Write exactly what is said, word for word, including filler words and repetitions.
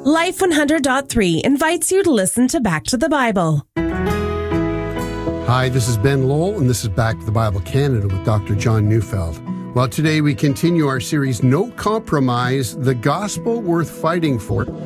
Life one hundred point three invites you to listen to Back to the Bible. Hi, this is Ben Lowell, and this is Back to the Bible Canada with Doctor John Neufeld. Well, today we continue our series, No Compromise, the Gospel Worth Fighting For.